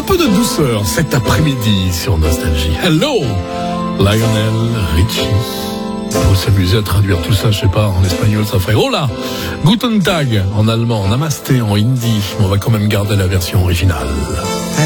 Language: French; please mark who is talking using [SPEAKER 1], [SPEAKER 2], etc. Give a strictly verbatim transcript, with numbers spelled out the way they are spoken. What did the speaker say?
[SPEAKER 1] Un peu de douceur cet après-midi sur Nostalgie. Hello, Lionel Richie. Pour s'amuser à traduire tout ça, je sais pas, en espagnol ça ferait Hola, Guten Tag en allemand, Namasté en hindi. On va quand même garder la version originale.